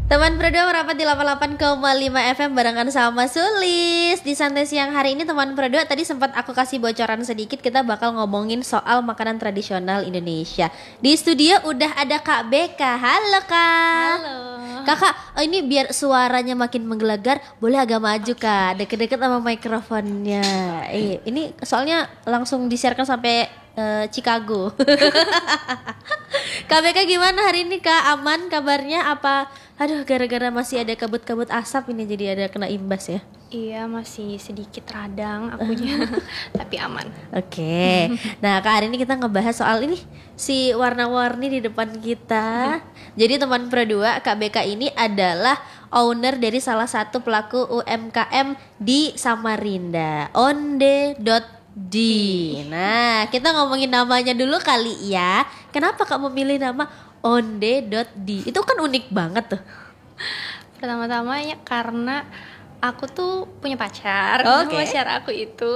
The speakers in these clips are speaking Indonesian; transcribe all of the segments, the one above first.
Teman berdua merapat di 88,5 FM barengan sama Sulis. Di santai siang hari ini teman berdua tadi sempat aku kasih bocoran sedikit, kita bakal ngomongin soal makanan tradisional Indonesia. Di studio udah ada Kak Beka. Halo Kak. Halo. Kakak, ini biar suaranya makin menggelegar, boleh agak maju Kak, deket-deket sama mikrofonnya. Ini soalnya langsung disiarkan sampai Chicago. Kak Beka gimana hari ini Kak? Aman kabarnya apa? Aduh, gara-gara masih ada kabut-kabut asap ini jadi ada kena imbas ya. Iya, masih sedikit radang akunya, tapi aman. Oke. Nah, Kak, hari ini kita ngebahas soal ini si warna-warni di depan kita. Jadi teman berdua, Kak Beka ini adalah owner dari salah satu pelaku UMKM di Samarinda, Onde.d. Nah, kita ngomongin namanya dulu kali ya. Kenapa Kak memilih nama Onde.d? Itu kan unik banget tuh. Pertama-tama ya karena aku tuh punya pacar. Oke. Pacar aku itu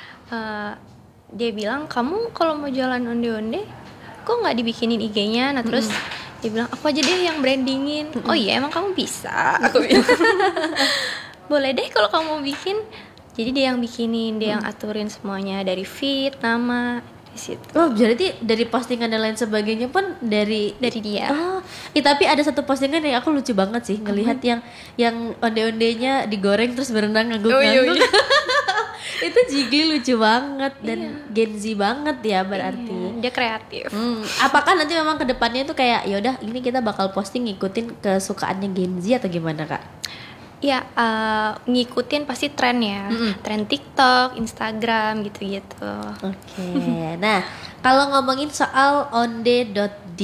dia bilang, kamu kalau mau jualan onde-onde kok nggak dibikinin IG-nya. Nah terus dia bilang, aku aja deh yang brandingin. Oh iya, emang kamu bisa? Aku bilang boleh deh kalau kamu mau bikin. Jadi dia yang bikinin, dia yang aturin semuanya, dari feed, nama, di situ. Oh, berarti dari postingan dan lain sebagainya pun dari dia. Oh, tapi ada satu postingan yang aku lucu banget sih ngelihat yang onde-ondenya digoreng terus berenang ngangguk-ngangguk. Itu Jigli lucu banget dan Gen Z banget ya berarti. Dia kreatif. Apakah nanti memang kedepannya itu kayak yaudah ini kita bakal posting ngikutin kesukaannya Gen Z atau gimana Kak? Ya, ngikutin pasti tren ya, tren TikTok, Instagram gitu-gitu. Oke. Nah, kalau ngomongin soal onde.d,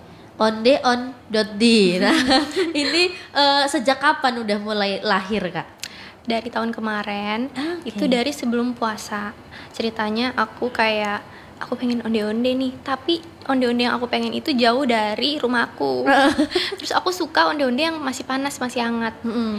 onde.d. Nah, ini sejak kapan udah mulai lahir Kak? Dari tahun kemarin, Okay. itu dari sebelum puasa. Ceritanya aku pengen onde-onde nih, tapi onde-onde yang aku pengen itu jauh dari rumahku. Terus aku suka onde-onde yang masih panas, masih hangat.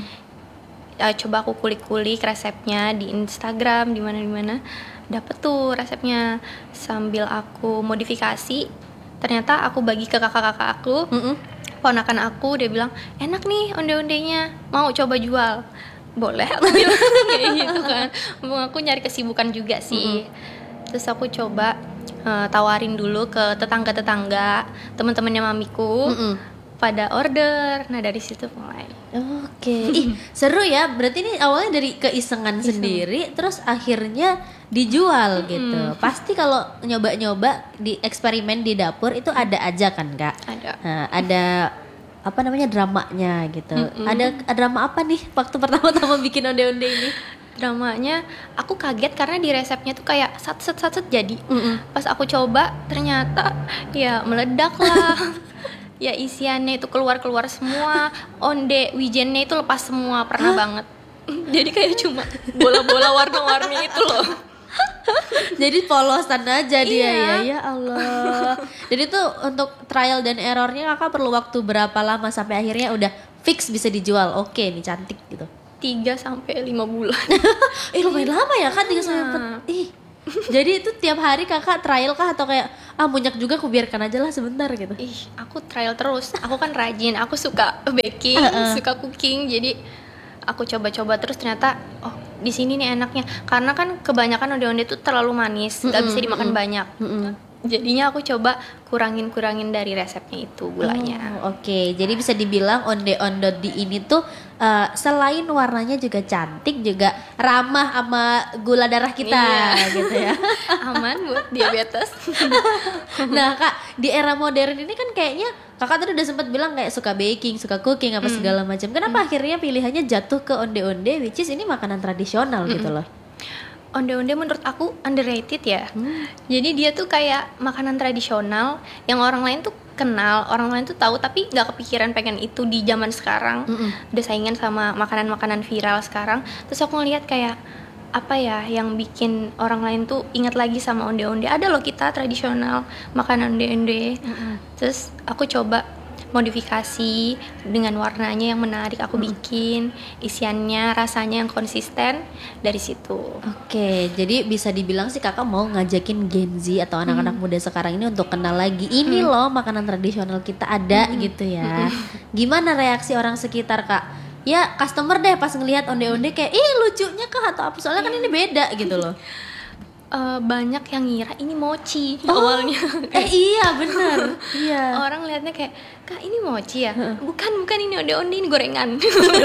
Coba aku kulik-kulik resepnya di Instagram, di mana dapet tuh resepnya. Sambil aku modifikasi, ternyata aku bagi ke kakak-kakak aku, ponakan aku. Dia bilang, enak nih onde-ondenya, mau coba jual? Boleh, aku bilang kayak gitu kan. Aku nyari kesibukan juga sih. Terus aku coba tawarin dulu ke tetangga-tetangga, teman-temannya mamiku, pada order. Nah dari situ mulai. Oke. Ih, seru ya. Berarti ini awalnya dari keisengan sendiri terus akhirnya dijual gitu. Pasti kalau nyoba-nyoba di eksperimen di dapur itu ada aja kan, Kak? Ada. Nah, ada apa namanya dramanya gitu. Ada drama apa nih waktu pertama-tama bikin onde-onde ini? Dramanya aku kaget karena di resepnya tuh kayak sat jadi. Pas aku coba ternyata ya meledak lah. Ya isiannya itu keluar semua, onde wijennya itu lepas semua, pernah banget. Jadi kayak cuma bola-bola warna-warni itu loh. Jadi polosan aja dia Iya. ya Allah. Jadi tuh untuk trial dan errornya Kakak perlu waktu berapa lama sampai akhirnya udah fix bisa dijual. Oke nih cantik gitu. 3-5 bulan. Lumayan lama ya Kak 3-4. Jadi itu tiap hari Kakak trial kah atau kayak munyak juga aku biarkan aja lah sebentar gitu. Aku trial terus. Aku kan rajin, aku suka baking, suka cooking. Jadi aku coba-coba terus ternyata di sini nih enaknya. Karena kan kebanyakan onde-onde itu terlalu manis, nggak bisa dimakan banyak. Jadinya aku coba kurangin dari resepnya itu gulanya. Oke, jadi bisa dibilang onde-onde ini tuh selain warnanya juga cantik juga ramah sama gula darah kita gitu ya. Aman buat diabetes. Nah Kak, di era modern ini kan kayaknya Kakak tadi udah sempat bilang kayak suka baking, suka cooking apa segala macam. Kenapa akhirnya pilihannya jatuh ke onde-onde which is ini makanan tradisional gitu loh? Onde-onde menurut aku underrated ya. Jadi dia tuh kayak makanan tradisional yang orang lain tuh kenal, orang lain tuh tahu, tapi nggak kepikiran pengen itu di zaman sekarang. Udah saingan sama makanan-makanan viral sekarang. Terus aku ngeliat kayak apa ya yang bikin orang lain tuh ingat lagi sama onde-onde. Ada loh kita tradisional makanan onde-onde. Terus aku coba modifikasi dengan warnanya yang menarik aku bikin, isiannya, rasanya yang konsisten dari situ. Oke, jadi bisa dibilang sih kakak mau ngajakin Gen Z atau anak-anak muda sekarang ini untuk kenal lagi ini loh makanan tradisional kita ada gitu ya. Gimana reaksi orang sekitar kak? Ya customer deh pas ngelihat onde-onde kayak ih lucunya kak atau apa soalnya kan ini beda gitu loh. Banyak yang ngira ini mochi awalnya. Iya bener. Iya. Orang lihatnya kayak, kak ini mochi ya? Bukan ini onde-onde, ini gorengan.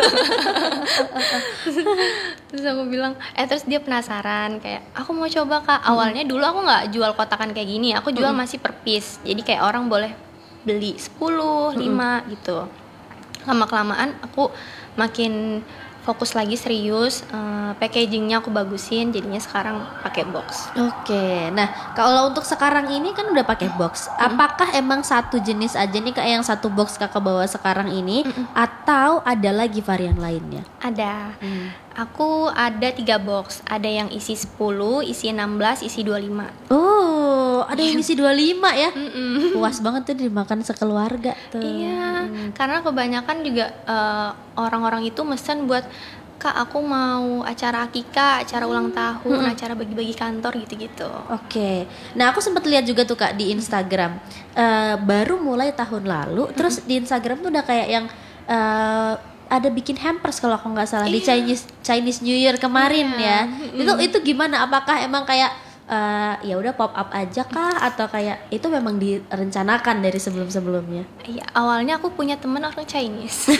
Terus aku bilang, terus dia penasaran kayak, aku mau coba kak. Awalnya dulu aku nggak jual kotakan kayak gini, aku jual masih per piece. Jadi kayak orang boleh beli 10, 5 gitu. Lama-kelamaan aku makin fokus lagi serius, packagingnya aku bagusin, jadinya sekarang pakai box. Oke, nah kalau untuk sekarang ini kan udah pakai box. Apakah emang satu jenis aja nih kayak yang satu box kakak bawa sekarang ini, atau ada lagi varian lainnya? Ada. Aku ada 3 box. Ada yang isi 10, isi 16, isi 25. Oh, ada yang isi 25 ya? Puas banget tuh dimakan sekeluarga tuh. Iya, karena kebanyakan juga orang-orang itu mesen buat, kak aku mau acara akikah, acara ulang tahun, acara bagi-bagi kantor gitu-gitu. Oke, nah aku sempat lihat juga tuh kak di Instagram. Baru mulai tahun lalu, terus di Instagram tuh udah kayak yang ada bikin hampers kalau aku nggak salah di Chinese New Year kemarin ya. Itu gimana? Apakah emang kayak ya udah pop up aja kah atau kayak itu memang direncanakan dari sebelum-sebelumnya? Iya, awalnya aku punya temen orang Chinese.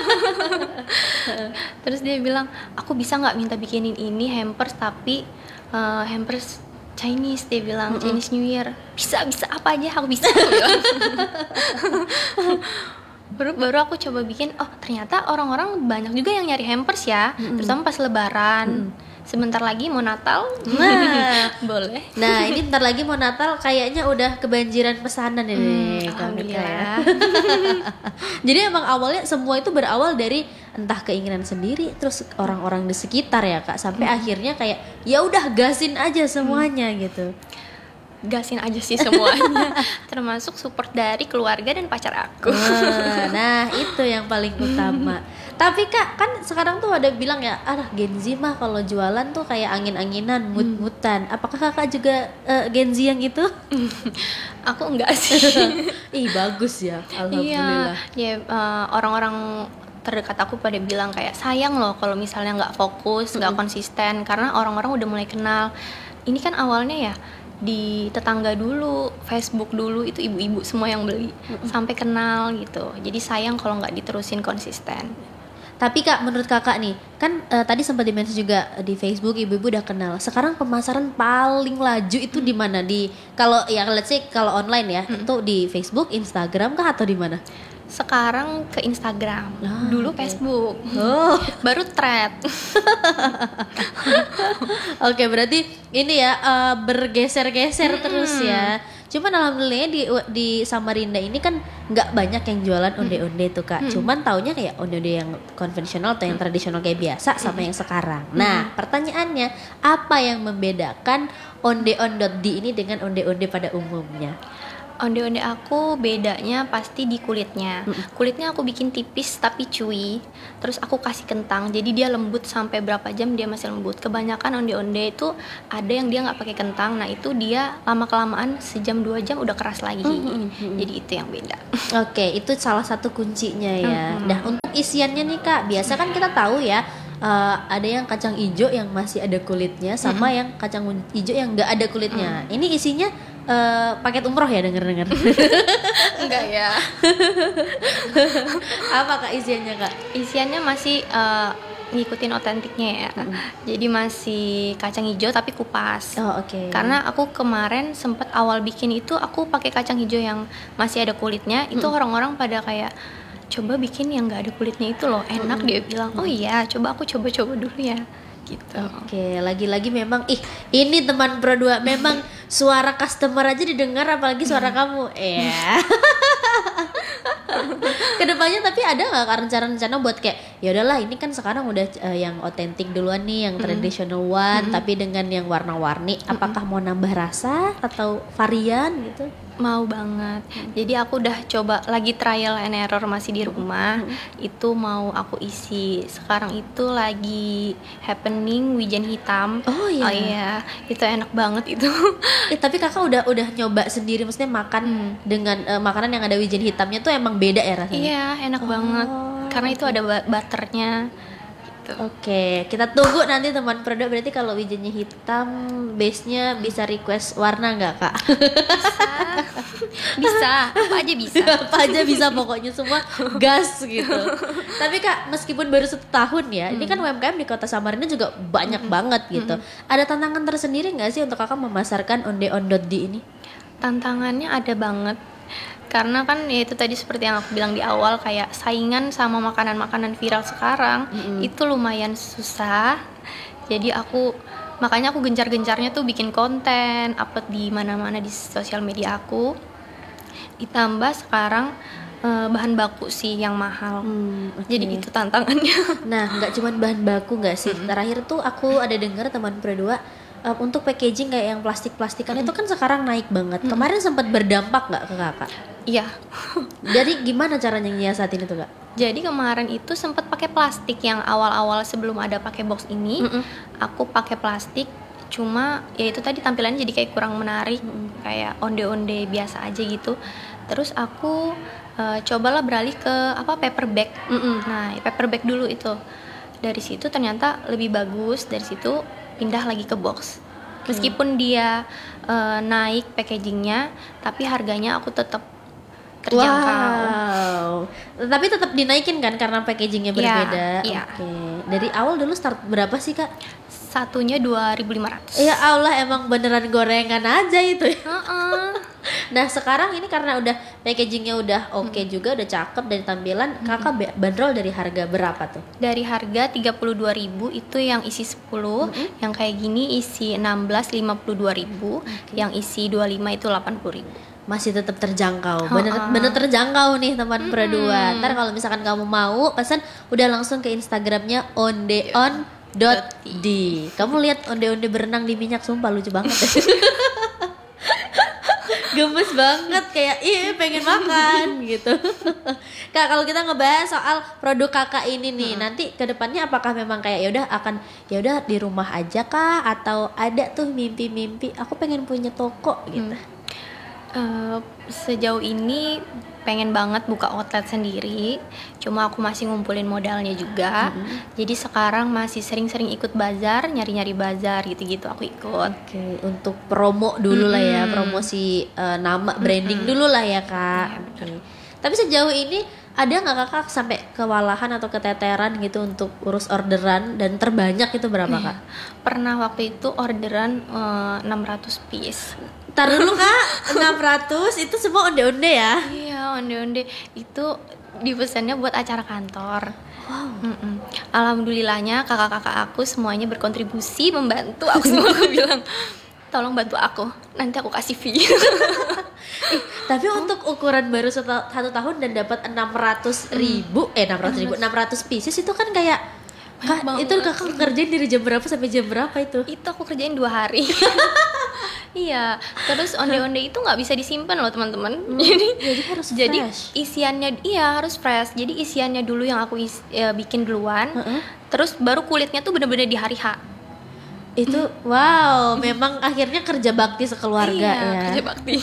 Terus dia bilang, aku bisa nggak minta bikinin ini hampers tapi hampers Chinese, dia bilang Chinese New Year. Bisa apa aja aku bisa. baru aku coba bikin, oh ternyata orang-orang banyak juga yang nyari hampers ya, terutama pas lebaran. Sebentar lagi mau Natal. Nah, boleh. Nah, ini bentar lagi mau Natal kayaknya udah kebanjiran pesanan ini. Alhamdulillah. Jadi emang awalnya semua itu berawal dari entah keinginan sendiri, terus orang-orang di sekitar ya kak, sampai akhirnya kayak ya udah gasin aja semuanya gitu. Gasin aja sih semuanya. Termasuk support dari keluarga dan pacar aku. Nah itu yang paling utama. Tapi kak kan sekarang tuh ada bilang ya, Gen Z mah kalau jualan tuh kayak angin-anginan, mut-mutan. Apakah kakak juga Gen Z yang itu? Aku enggak sih. Ih bagus ya, alhamdulillah. Iya, orang-orang terdekat aku pada bilang kayak sayang loh kalau misalnya nggak fokus, nggak konsisten, karena orang-orang udah mulai kenal. Ini kan awalnya ya di tetangga dulu, Facebook dulu, itu ibu-ibu semua yang beli, sampai kenal gitu. Jadi sayang kalau nggak diterusin konsisten. Tapi kak, menurut kakak nih, kan tadi sempat di-mention juga di Facebook ibu-ibu udah kenal. Sekarang pemasaran paling laju itu di mana? Di kalau ya let's say kalau online ya, itu di Facebook, Instagram kah atau di mana? Sekarang ke Instagram, dulu Facebook, baru Thread. Oke, berarti ini ya bergeser-geser terus ya. Cuman alhamdulillah di Samarinda ini kan nggak banyak yang jualan onde-onde tuh kak. Cuman taunya kayak onde-onde yang konvensional atau yang tradisional kayak biasa sama yang sekarang. Nah pertanyaannya, apa yang membedakan onde-onde ini dengan onde-onde pada umumnya? Onde-onde aku bedanya pasti di kulitnya. Kulitnya aku bikin tipis tapi chewy. Terus aku kasih kentang, jadi dia lembut sampai berapa jam dia masih lembut. Kebanyakan onde-onde itu ada yang dia nggak pakai kentang. Nah itu dia lama kelamaan sejam 2 jam udah keras lagi. Jadi itu yang beda. Oke, itu salah satu kuncinya ya. Nah untuk isiannya nih kak, biasa kan kita tahu ya. Ada yang kacang ijo yang masih ada kulitnya, sama yang kacang ijo yang nggak ada kulitnya. Ini isinya paket umroh ya denger-denger? Enggak ya. Apa kak isiannya kak? Isiannya masih ngikutin otentiknya ya. Jadi masih kacang hijau tapi kupas. Oh oke. Karena aku kemarin sempet awal bikin itu aku pakai kacang hijau yang masih ada kulitnya. Itu orang-orang pada kayak coba bikin yang nggak ada kulitnya itu loh, enak. Dia bilang, oh iya coba aku coba-coba dulu ya gitu. Oke, lagi-lagi memang ini teman Pro 2 memang suara customer aja didengar, apalagi suara kamu. Ya. Kedepannya tapi ada nggak rencana-rencana buat kayak ya udahlah ini kan sekarang udah yang otentik duluan nih, yang traditional one, tapi dengan yang warna-warni, apakah mau nambah rasa atau varian gitu? Mau banget. Jadi aku udah coba lagi trial and error masih di rumah. Itu mau aku isi. Sekarang itu lagi happening wijen hitam. Oh iya. Oh iya, itu enak banget itu. Tapi kakak udah nyoba sendiri, maksudnya makan dengan makanan yang ada wijen hitamnya tuh emang beda ya rasanya? Iya, enak banget. Karena itu ada butternya. Gitu. Oke, kita tunggu nanti teman produk. Berarti kalau wijennya hitam, base-nya bisa request warna nggak kak? Bisa, apa aja bisa. Apa aja bisa, pokoknya semua gas gitu. Tapi kak, meskipun baru 1 tahun ya, ini kan UMKM di Kota Samarinda juga banyak banget gitu. Ada tantangan tersendiri nggak sih untuk kakak memasarkan onde-ondodi ini? Tantangannya ada banget. Karena kan ya itu tadi seperti yang aku bilang di awal, kayak saingan sama makanan-makanan viral sekarang itu lumayan susah. Jadi makanya aku gencar-gencarnya tuh bikin konten, upload di mana-mana di sosial media aku. Ditambah sekarang bahan baku sih yang mahal. Okay. Jadi itu tantangannya. Nah, nggak cuma bahan baku nggak sih? Terakhir tuh aku ada dengar teman berdua untuk packaging kayak yang plastik-plastikan itu kan sekarang naik banget. Kemarin sempat berdampak nggak ke kakak? Iya. Jadi gimana caranya nyiasatin itu kak? Jadi kemarin itu sempat pakai plastik yang awal-awal sebelum ada pakai box ini. Aku pakai plastik, cuma ya itu tadi tampilannya jadi kayak kurang menarik, kayak onde-onde biasa aja gitu. Terus aku cobalah beralih ke paper bag. Nah, paper bag dulu itu. Dari situ ternyata lebih bagus. Dari situ pindah lagi ke box. Meskipun dia naik packagingnya, tapi harganya aku tetap terjangkau. Wow. Tapi tetap dinaikin kan karena packagingnya berbeda. Iya. Oke. Dari awal dulu start berapa sih kak? Satunya 2.500. Ya Allah, emang beneran gorengan aja itu. Heeh. Nah sekarang ini karena udah packagingnya udah oke juga, udah cakep dari tampilan, kakak bandrol dari harga berapa tuh? Dari harga 32.000 itu yang isi 10, yang kayak gini isi 16 52.000, yang isi 25 itu 80.000. Masih tetap terjangkau, bener terjangkau nih teman Pro2. Ntar kalau misalkan kamu mau pesan, udah langsung ke Instagramnya ondeon.d. Kamu lihat onde-onde berenang di minyak, sumpah lucu banget deh. Gemes banget, kayak pengen makan gitu. Kak, kalau kita ngebahas soal produk kakak ini nih, nanti kedepannya apakah memang kayak yaudah di rumah aja kah, atau ada tuh mimpi-mimpi aku pengen punya toko gitu? Sejauh ini pengen banget buka outlet sendiri, cuma aku masih ngumpulin modalnya juga. Jadi sekarang masih sering-sering ikut bazar, nyari-nyari bazar gitu-gitu aku ikut. Oke, untuk promo dulu lah ya, promosi nama, branding dulu lah ya kak. Oke. Tapi sejauh ini ada nggak kakak sampai kewalahan atau keteteran gitu untuk urus orderan, dan terbanyak itu berapa kak? Pernah waktu itu orderan 600 piece. Ntar dulu kak, 600 itu semua onde-onde ya? Iya, onde-onde itu dipesannya buat acara kantor. Wow. Alhamdulillahnya kakak-kakak aku semuanya berkontribusi membantu aku semua. Aku bilang, tolong bantu aku, nanti aku kasih fee. Tapi untuk ukuran baru 1 tahun dan dapat 600 pieces itu kan kayak kak, itu kakak kerjain dari jam berapa sampai jam berapa itu? Itu aku kerjain 2 hari. Iya, terus onde-onde itu nggak bisa disimpan loh teman-teman. Jadi harus fresh. Isiannya harus fresh. Jadi isiannya dulu yang aku bikin duluan, terus baru kulitnya tuh bener-bener di hari H. Itu wow, memang akhirnya kerja bakti sekeluarga ya. Kerja bakti.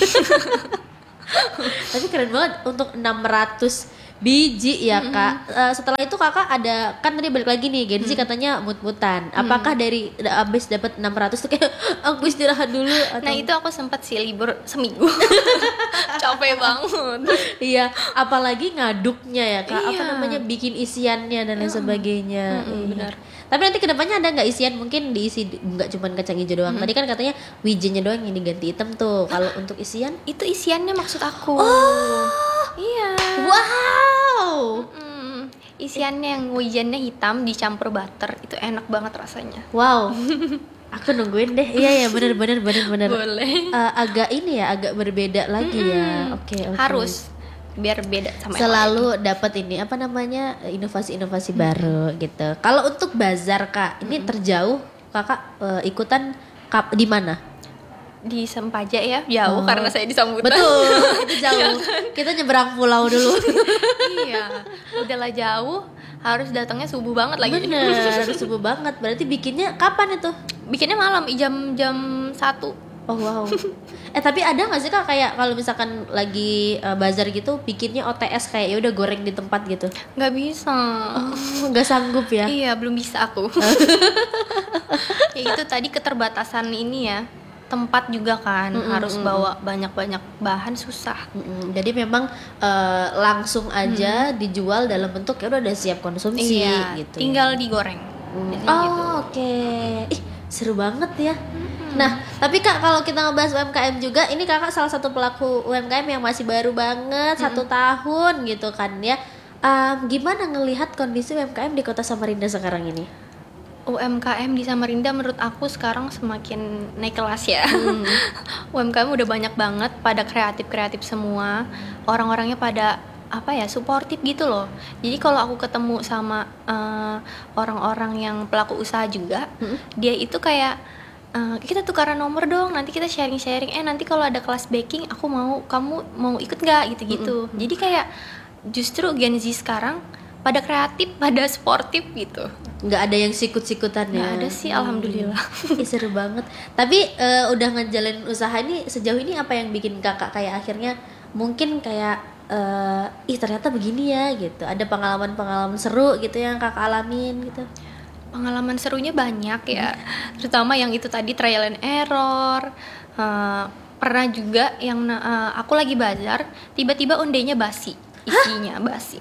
Tapi keren banget untuk 600 biji ya kak. Setelah itu kakak ada, kan tadi balik lagi nih Genzi katanya mut-mutan. Apakah dari abis dapat 600 tuh kayak aku istirahat dulu atau? Nah itu aku sempat sih libur seminggu. Capek banget. Iya, apalagi ngaduknya ya kak. Apa Iya. namanya, bikin isiannya dan lain sebagainya. Iya. Benar. Tapi nanti kedepannya ada nggak isian, mungkin diisi nggak cuma kacang hijau doang. Tadi kan katanya wijennya doang yang diganti hitam tuh. Kalau untuk isian? Itu isiannya maksud aku. Iya. Wow. Isiannya yang wijennya hitam dicampur butter, itu enak banget rasanya. Wow. Aku nungguin deh. Iya ya, bener. Boleh. Agak ini ya, agak berbeda lagi ya. Oke. Harus biar beda sama yang Selalu dapat ini apa namanya, inovasi-inovasi baru gitu. Kalau untuk bazar kak, ini terjauh kakak ikutan di mana? di Sempaja ya, jauh karena saya di Sambutan. Betul, itu jauh. Kita nyeberang pulau dulu. Iya, udahlah jauh, harus datangnya subuh banget lagi. Bener, harus subuh banget. Berarti bikinnya kapan itu? Bikinnya malam, jam 1. Oh wow. Tapi ada nggak sih Kak kayak kalau misalkan lagi bazar gitu bikinnya OTS kayak ya udah goreng di tempat gitu? Nggak bisa. Nggak sanggup ya? Iya, belum bisa aku. Ya itu tadi keterbatasan ini ya. Tempat juga kan, harus bawa banyak-banyak bahan, susah. Jadi memang langsung aja dijual dalam bentuk ya udah siap konsumsi gitu. Tinggal digoreng. Gitu. Oke. Ih, seru banget ya. Nah, tapi Kak kalau kita ngebahas UMKM juga, ini Kakak salah satu pelaku UMKM yang masih baru banget, 1 tahun gitu kan ya. Gimana ngelihat kondisi UMKM di Kota Samarinda sekarang ini? UMKM di Samarinda menurut aku sekarang semakin naik kelas ya. UMKM udah banyak banget, pada kreatif semua. Orang-orangnya pada suportif gitu loh. Jadi kalau aku ketemu sama orang-orang yang pelaku usaha juga, dia itu kayak kita tukaran nomor dong, nanti kita sharing-sharing. Nanti kalau ada kelas baking aku mau, kamu mau ikut nggak gitu-gitu. Jadi kayak justru Gen Z sekarang pada kreatif, pada sportif gitu. Nggak ada yang sikut-sikutan ya? Nggak ada sih, alhamdulillah. Seru banget. Tapi udah ngejalanin usaha ini sejauh ini apa yang bikin Kakak kayak akhirnya mungkin kayak ternyata begini ya gitu. Ada pengalaman-pengalaman seru gitu yang Kakak alamin gitu? Pengalaman serunya banyak ya, terutama yang itu tadi trial and error. Pernah juga yang aku lagi bazar, tiba-tiba ondenya basi, isinya basi.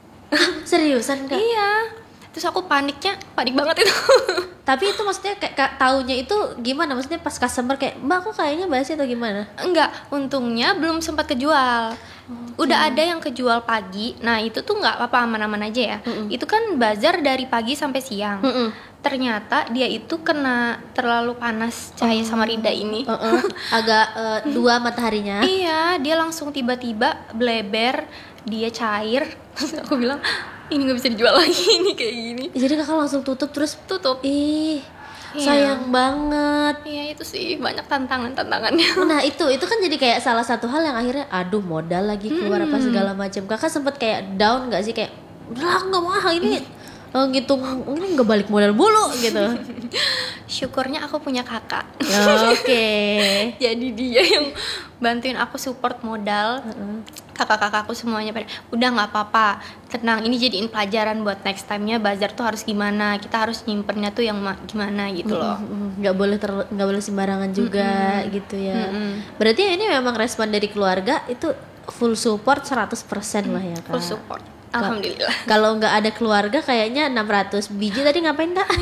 Seriusan Kak? Iya, terus aku panik banget itu. Tapi itu maksudnya kayak taunya itu gimana? Maksudnya pas customer kayak, Mbak aku kayaknya basi atau gimana? Enggak, untungnya belum sempat kejual. Udah ada yang kejual pagi. Nah itu tuh nggak apa-apa, aman-aman aja ya. Itu kan bazar dari pagi sampai siang. Ternyata dia itu kena terlalu panas cahaya Samarinda ini. Agak dua mataharinya. Iya, dia langsung tiba-tiba bleber, dia cair. Terus aku bilang, ini nggak bisa dijual lagi, ini kayak gini. Jadi Kakak langsung tutup terus? Tutup. Ih, sayang banget. Iya itu sih, banyak tantangannya. Nah itu kan jadi kayak salah satu hal yang akhirnya aduh modal lagi keluar apa segala macam. Kakak sempet kayak down nggak sih kayak udah nggak mau ini ngitung ini nggak balik modal mulu gitu? Syukurnya aku punya kakak. Oke. Jadi dia yang bantuin aku support modal. Kakak-kakakku semuanya pada udah nggak apa-apa, tenang, ini jadiin pelajaran buat next time-nya bazar tuh harus gimana, kita harus nyimpennya tuh yang gimana gitu loh. Nggak boleh sembarangan juga gitu ya. Berarti ini memang respon dari keluarga itu full support 100% lah ya Kak. Full support. Alhamdulillah. Kalau nggak ada keluarga kayaknya 600 biji tadi ngapain Kak?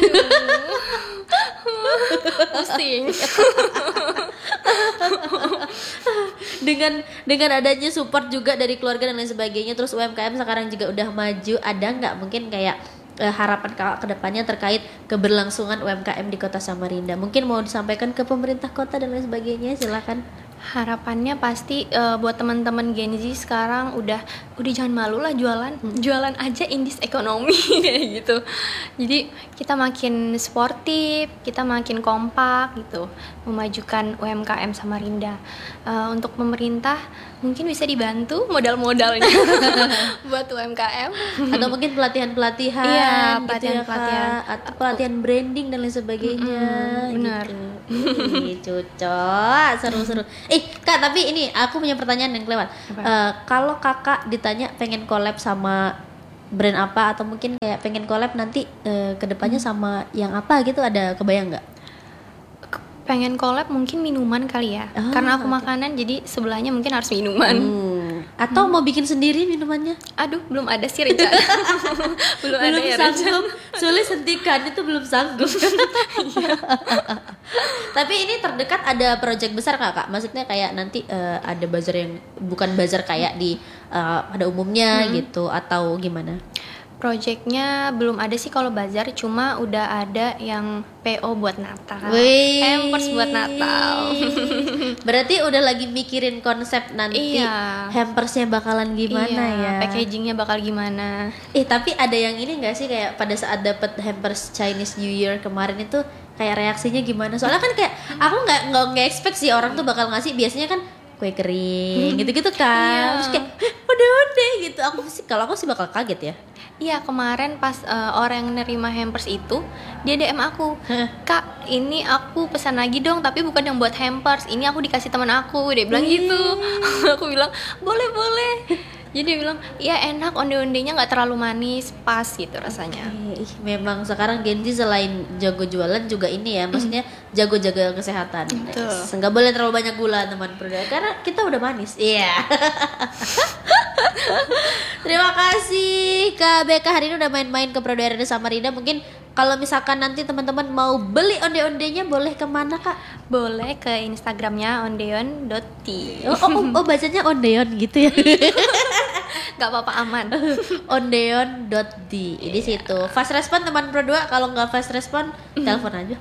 Pusing. dengan adanya support juga dari keluarga dan lain sebagainya, terus UMKM sekarang juga udah maju, ada nggak mungkin kayak harapan Kakak kedepannya terkait keberlangsungan UMKM di Kota Samarinda? Mungkin mau disampaikan ke pemerintah kota dan lain sebagainya, silakan. Harapannya pasti buat teman-teman Gen Z sekarang udah jangan malu lah jualan aja in this economy kayak gitu. Jadi kita makin sportif, kita makin kompak gitu, memajukan UMKM Samarinda. Untuk pemerintah mungkin bisa dibantu modal-modalnya buat UMKM atau mungkin pelatihan-pelatihan, iya, pelatihan atau pelatihan branding dan lain sebagainya. Benar. Gitu. Cocok, seru-seru. Kak, tapi ini aku punya pertanyaan yang kelewat. Kalau Kakak ditanya pengen collab sama brand apa atau mungkin kayak pengen collab nanti kedepannya sama yang apa gitu, ada kebayang nggak? Pengen collab mungkin minuman kali ya, karena aku makanan jadi sebelahnya mungkin harus minuman. Atau mau bikin sendiri minumannya? Aduh, belum ada sih rencana. belum ada ya sanggup. Soalnya sentikan itu belum sanggup. Tapi ini terdekat ada project besar Kak? Maksudnya kayak nanti ada bazar yang bukan bazar kayak di pada umumnya gitu atau gimana? Projectnya belum ada sih kalau bazar, cuma udah ada yang PO buat Natal. Wih. Hampers buat Natal. Berarti udah lagi mikirin konsep nanti Iya. hampersnya bakalan gimana ya? Packagingnya bakal gimana? Tapi ada yang ini nggak sih kayak pada saat dapat hampers Chinese New Year kemarin itu kayak reaksinya gimana? Soalnya kan kayak aku nggak expect sih orang tuh bakal ngasih, biasanya kan kue kering gitu-gitu kan. Iya. Terus kayak onde-onde gitu. Kalau aku sih bakal kaget ya. Iya, kemarin pas orang yang nerima hampers itu, dia DM aku, "Kak, ini aku pesan lagi dong, tapi bukan yang buat hampers. Ini aku dikasih teman aku." Dia bilang gitu. Aku bilang, "Boleh." Jadi dia bilang, "Iya enak, onde-ondenya nggak terlalu manis, pas gitu rasanya." Ih, memang sekarang Gen Z selain jago jualan juga ini ya, maksudnya jago jaga kesehatan. Betul. Nggak boleh terlalu banyak gula teman produk karena kita udah manis. Iya. Terima kasih Kak Beka hari ini udah main-main ke Produk Arena Samarinda. Mungkin kalau misalkan nanti teman-teman mau beli onde-ondenya boleh kemana Kak? Boleh ke Instagramnya ondeon.tea. Oh bacanya ondeon gitu ya. Gak apa-apa, aman. Ondeon.d di situ. Fast respon teman Pro 2, kalau nggak fast respon telepon aja.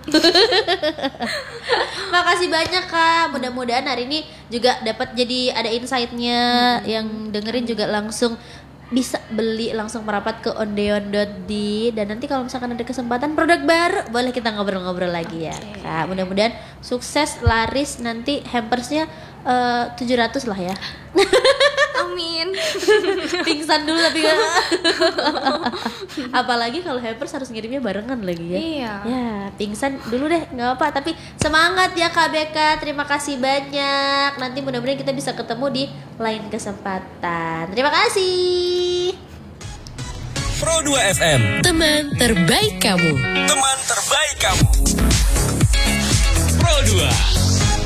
Makasih banyak Kak. Mudah-mudahan hari ini juga dapat jadi ada insight-nya, yang dengerin juga langsung bisa beli, langsung merapat ke ondeon.d. Dan nanti kalau misalkan ada kesempatan produk baru boleh kita ngobrol-ngobrol lagi ya Kak. Mudah-mudahan sukses, laris, nanti hampersnya 700 lah ya. Amin. Pingsan dulu tapi gak. Apalagi kalau hampers harus ngirimnya barengan lagi ya. Iya. Ya pingsan dulu deh, nggak apa. Tapi semangat ya Kak Beka. Terima kasih banyak. Nanti mudah-mudahan kita bisa ketemu di lain kesempatan. Terima kasih. Pro 2 FM, Teman terbaik kamu. teman terbaik kamu. Pro 2.